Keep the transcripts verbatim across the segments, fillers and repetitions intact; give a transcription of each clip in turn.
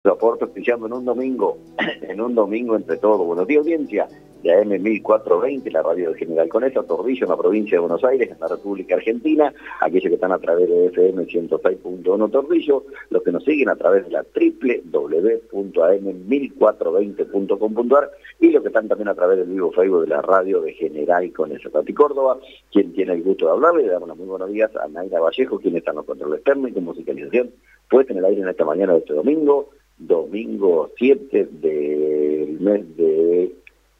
Aporto auspiciando en un domingo, en un domingo entre todos. Buenos días, audiencia de A M mil cuatrocientos veinte, la radio de General Conesa, Tordillo, en la provincia de Buenos Aires, en la República Argentina, aquellos que están a través de F M ciento seis punto uno Tordillo, los que nos siguen a través de la doble u doble u doble u punto a m mil cuatrocientos veinte punto com punto a r y los que están también a través del vivo Facebook de la radio de General Conesa. Tati Córdoba, quien tiene el gusto de hablarle, le damos los muy buenos días a Naira Vallejo, quien está en los controles técnicos y musicalización, puesta en el aire en esta mañana de este domingo, domingo siete del mes de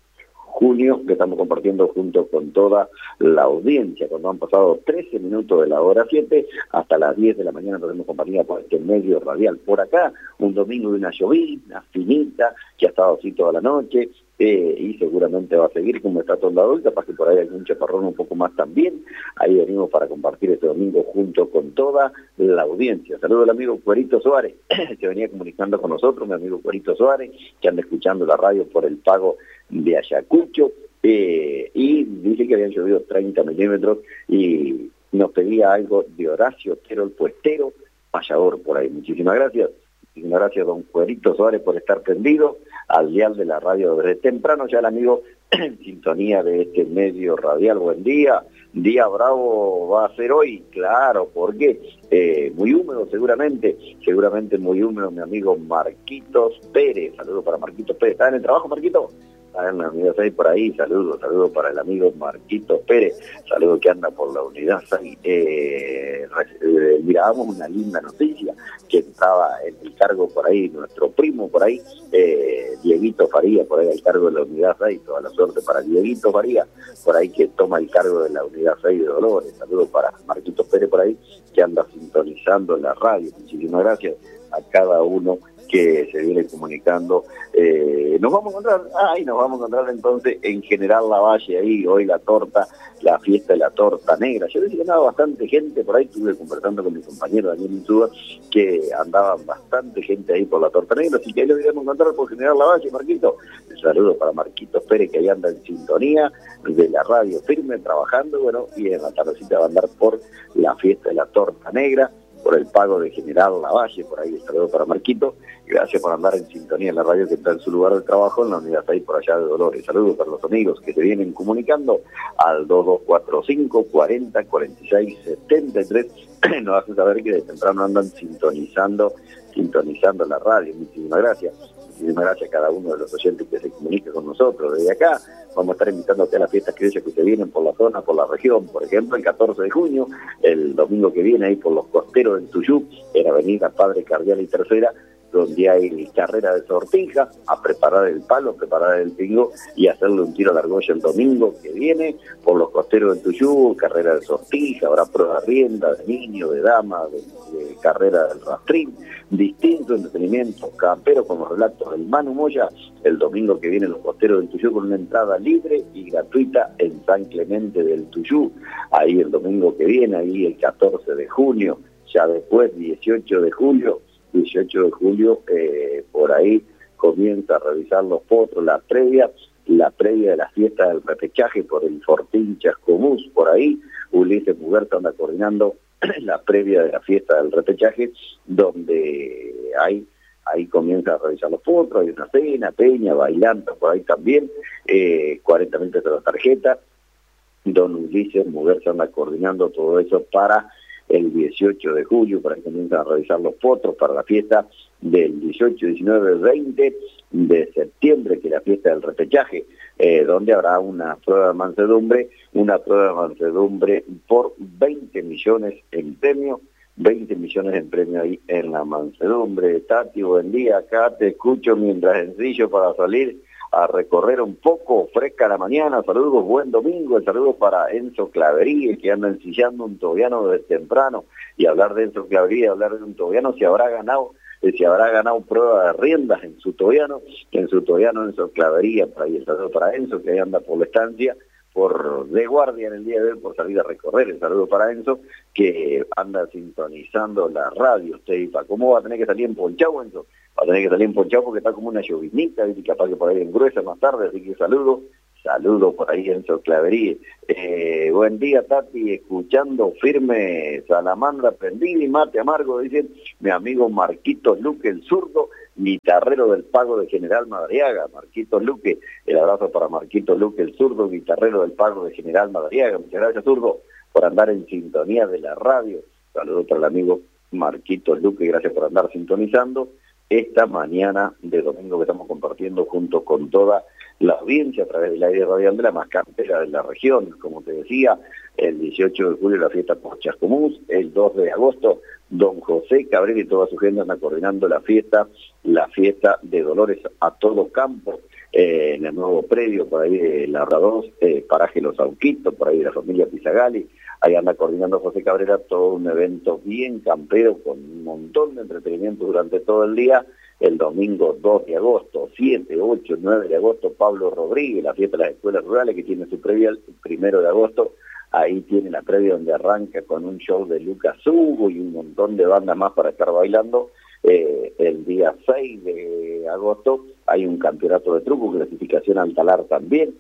junio, que estamos compartiendo junto con toda la audiencia, cuando han pasado trece minutos de la hora siete hasta las diez de la mañana podemos compartir por este medio radial. Por acá, un domingo de una llovina finita, que ha estado así toda la noche, eh, y seguramente va a seguir como está todo lado, capaz que por ahí hay algún chaparrón un poco más también. Ahí venimos para compartir este domingo junto con toda la audiencia. Saludo al amigo Cuerito Suárez, que venía comunicando con nosotros, mi amigo Cuerito Suárez, que anda escuchando la radio por el pago de Ayacucho, eh, y dice que habían llovido treinta milímetros y nos pedía algo de Horacio Otero, el puestero, payador por ahí. Muchísimas gracias. Muchísimas gracias, don Cuerito Suárez, por estar prendido al dial de la radio desde temprano. Ya el amigo en sintonía de este medio radial. Buen día. Día bravo va a ser hoy, claro, porque eh, muy húmedo seguramente, seguramente muy húmedo, mi amigo Marquitos Pérez. Saludos para Marquitos Pérez. ¿Está en el trabajo, Marquito? Están los amigos ahí por ahí, saludos, saludos para el amigo Marquitos Pérez, saludos que anda por la unidad seis. Eh, eh, mirábamos una linda noticia, que estaba en el cargo por ahí, nuestro primo por ahí, eh, Dieguito Faría, por ahí al cargo de la unidad seis, toda la suerte para Dieguito Faría, por ahí que toma el cargo de la unidad seis de Dolores. Saludos para Marquitos Pérez por ahí, que anda sintonizando la radio. Muchísimas gracias a cada uno que se viene comunicando. Eh, nos vamos a encontrar, ay, nos vamos a encontrar entonces en General Lavalle, ahí hoy la torta, la fiesta de la torta negra. Yo decía que andaba bastante gente por ahí, estuve conversando con mi compañero Daniel Insúa, que andaban bastante gente ahí por la torta negra, así que ahí lo iremos a encontrar por General Lavalle, Marquito. Un saludo para Marquitos Pérez, que ahí anda en sintonía de la radio firme, trabajando, bueno, y en la tardecita va a andar por la fiesta de la torta negra, por el pago de General Lavalle, por ahí el saludo para Marquito, gracias por andar en sintonía en la radio que está en su lugar de trabajo, en la unidad seis por allá de Dolores. Saludos para los amigos que se vienen comunicando al dos dos cuatro cinco, cuarenta, cuarenta y seis, setenta y tres, nos hace saber que de temprano andan sintonizando, sintonizando la radio. Muchísimas gracias. Muchísimas gracias a cada uno de los oyentes que se comunica con nosotros. Desde acá vamos a estar invitándote a las fiestas criollas que se vienen por la zona, por la región. Por ejemplo, el catorce de junio, el domingo que viene, ahí por los costeros en Tuyú, en Avenida Padre Cardial y Tercera, donde hay carrera de sortija, a preparar el palo, preparar el pingo y hacerle un tiro a la argolla el domingo que viene, por los costeros de Tuyú, carrera de sortija, habrá prueba de rienda, de niño, de dama, de, de carrera del rastrín, distinto entretenimiento campero con los relatos del Manu Moya, el domingo que viene los costeros del Tuyú con una entrada libre y gratuita en San Clemente del Tuyú, ahí el domingo que viene, ahí el catorce de junio, ya después dieciocho de julio, dieciocho de julio, eh, por ahí comienza a revisar los potros, la previa, la previa de la fiesta del repechaje por el Fortín Chascomús, por ahí, Ulises Muguerza anda coordinando la previa de la fiesta del repechaje, donde hay, ahí comienza a revisar los potros, hay una cena, peña, bailanta, por ahí también, eh, cuarenta mil pesos de tarjeta, don Ulises Muguerza anda coordinando todo eso para el dieciocho de julio, para que comiencen a revisar los potros para la fiesta del dieciocho, diecinueve, veinte de septiembre, que es la fiesta del repechaje, eh, donde habrá una prueba de mansedumbre, una prueba de mansedumbre por veinte millones en premio, veinte millones en premio ahí en la mansedumbre. Tati, buen día, acá te escucho mientras ensillo para salir a recorrer un poco, fresca la mañana. Saludos, buen domingo. El saludo para Enzo Clavería, que anda ensillando un tobiano desde temprano. Y hablar de Enzo Clavería, hablar de un tobiano, si habrá ganado, eh, si habrá ganado prueba de riendas en su tobiano, en su tobiano Enzo Clavería. Para ahí el saludo para Enzo, que ahí anda por la estancia, por de guardia en el día de hoy, por salir a recorrer. El saludo para Enzo, que anda sintonizando la radio. Usted, ¿cómo va a tener que salir en Ponchau, Enzo? Va a tener que salir en Ponchau porque está como una llovinita, y capaz que por ahí engruesa más tarde, así que saludo, saludo por ahí Enzo Clavería. Eh, buen día, Tati, escuchando firme Salamandra prendida y mate amargo, dice mi amigo Marquitos Luque, el zurdo, guitarrero del Pago de General Madariaga, Marquitos Luque. El abrazo para Marquitos Luque, el zurdo guitarrero del Pago de General Madariaga. Muchas gracias, zurdo, por andar en sintonía de la radio. Saludos para el amigo Marquitos Luque, gracias por andar sintonizando esta mañana de domingo que estamos compartiendo junto con toda la audiencia a través del aire radial de la más campera de la región. Como te decía, el dieciocho de julio la fiesta por Chascomús, el dos de agosto don José Cabrera y toda su gente andan coordinando la fiesta, la fiesta de Dolores a todo campo, eh, en el nuevo predio por ahí de la R A dos, eh, paraje Los Auquitos, por ahí de la familia Pizagali. Ahí anda coordinando José Cabrera todo un evento bien campero con un montón de entretenimiento durante todo el día. El domingo dos de agosto, siete, ocho, nueve de agosto, Pablo Rodríguez, la fiesta de las escuelas rurales que tiene su previa el primero de agosto. Ahí tiene la previa donde arranca con un show de Lucas Hugo y un montón de bandas más para estar bailando. Eh, el día seis de agosto hay un campeonato de truco, clasificación al talar también,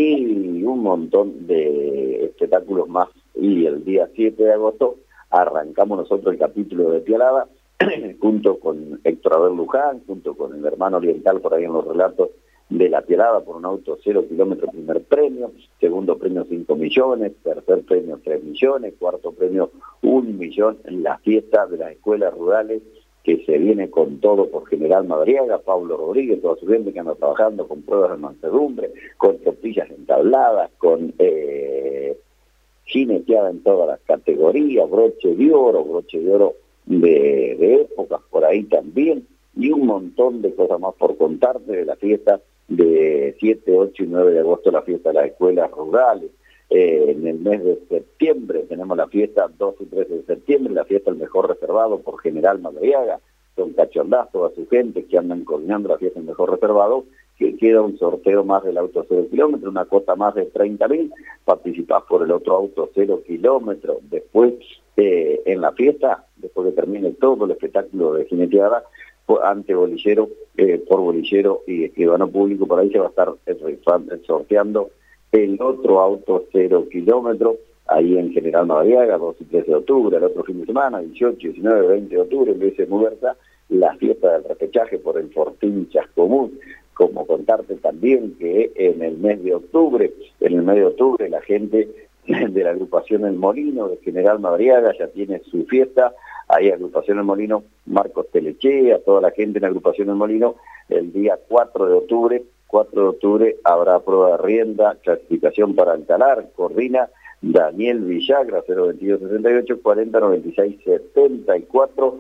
y un montón de espectáculos más. Y el día siete de agosto arrancamos nosotros el capítulo de Pialada, junto con Héctor Abel Luján, junto con el hermano oriental por ahí en los relatos de la Pialada, por un auto cero kilómetros, primer premio, segundo premio cinco millones, tercer premio tres millones, cuarto premio un millón, en la fiesta de las escuelas rurales que se viene con todo por General Madariaga, Pablo Rodríguez, toda su gente que anda trabajando con pruebas de mansedumbre, con tortillas entabladas, con eh, jineteada en todas las categorías, broche de oro, broche de oro de, de épocas por ahí también, y un montón de cosas más por contarte de la fiesta de siete, ocho y nueve de agosto, la fiesta de las escuelas rurales. Eh, en el mes de septiembre tenemos la fiesta dos y trece de septiembre, la fiesta El Mejor Reservado por General Madariaga, con Cachondaz, toda su gente que andan coordinando la fiesta El Mejor Reservado, que queda un sorteo más del auto cero kilómetro, una cuota más de treinta mil, participás por el otro auto cero kilómetro. Después, eh, en la fiesta, después que termine todo el espectáculo de jineteada, ante bolillero, eh, por bolillero y escribano público, por ahí se va a estar eh, sorteando el otro auto cero kilómetro, ahí en General Madariaga, dos y trece de octubre, el otro fin de semana, dieciocho, diecinueve, veinte de octubre, en vez de Muberta, la fiesta del repechaje por el Fortín Chascomús. Como contarte también que en el mes de octubre, en el mes de octubre, la gente de la agrupación El Molino de General Madariaga ya tiene su fiesta. Ahí agrupación El Molino, Marcos Telechea, toda la gente en la agrupación El Molino, el día cuatro de octubre, cuatro de octubre habrá prueba de rienda, clasificación para el talar, coordina Daniel Villagra, cero veintidós sesenta y ocho cuarenta noventa y seis setenta y cuatro,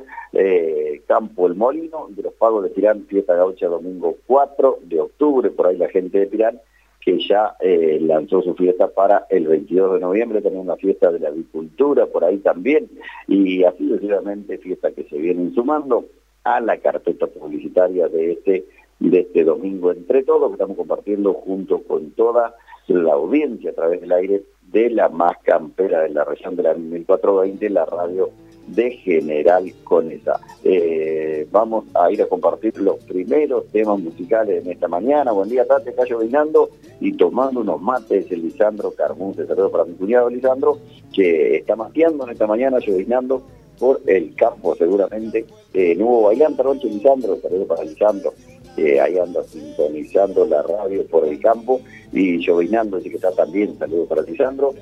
eh, Campo El Molino, de los Pagos de Pirán, fiesta gaucha domingo cuatro de octubre, por ahí la gente de Pirán, que ya eh, lanzó su fiesta para el veintidós de noviembre, tenemos una fiesta de la avicultura por ahí también, y así sucesivamente fiestas que se vienen sumando a la carpeta publicitaria de este, de este domingo entre todos, que estamos compartiendo junto con toda la audiencia a través del aire de la más campera de la región de la mil cuatrocientos veinte, la radio de General Conesa. Eh, vamos a ir a compartir los primeros temas musicales en esta mañana. Buen día, Tate, acá llovinando y tomando unos mates, el Lisandro Carmún. Se saludo para mi cuñado Lisandro, que está mateando en esta mañana, llovinando por el campo seguramente. Eh, no hubo bailante anoche, Lisandro, saludo para Lisandro. Eh, ahí anda sintonizando la radio por el campo y llovinando, así que está también, saludo para Lisandro.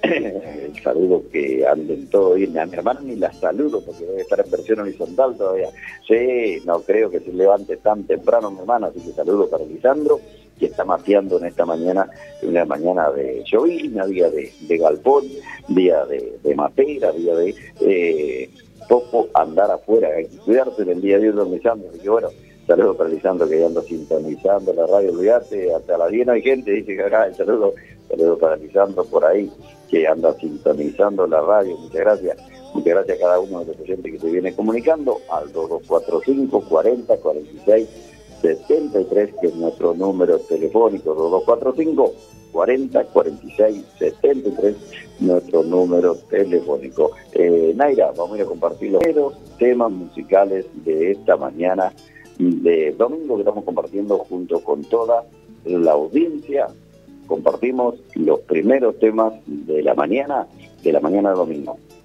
El saludo que anden todo bien. A mi hermana ni la saludo porque debe estar en versión horizontal todavía. Sí, no creo que se levante tan temprano mi hermana, así que saludo para Lisandro, que está mateando en esta mañana, una mañana de llovina, día de, de galpón, día de, de matera, día de eh, poco andar afuera, hay que cuidarse del día de hoy, don Lisandro, así que bueno, saludos para Lisandro que ya anda sintonizando la radio, olvídate, hasta las diez no hay gente, dice que acá el saludo, saludos para Lisandro por ahí, que anda sintonizando la radio, muchas gracias, muchas gracias a cada uno de los oyentes que se viene comunicando al dos dos cuatro cinco, cuarenta, cuarenta y seis, setenta y tres, que es nuestro número telefónico, dos dos cuatro cinco, cuarenta, cuarenta y seis, setenta y tres, nuestro número telefónico. Eh, Naira, vamos a ir a compartir los primeros temas musicales de esta mañana de domingo que estamos compartiendo junto con toda la audiencia. Compartimos los primeros temas de la mañana, de la mañana de domingo.